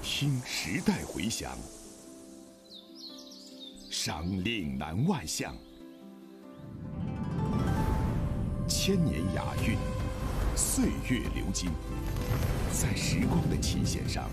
听时代回响，赏岭南外巷，千年雅韵，岁月流金，在时光的琴弦上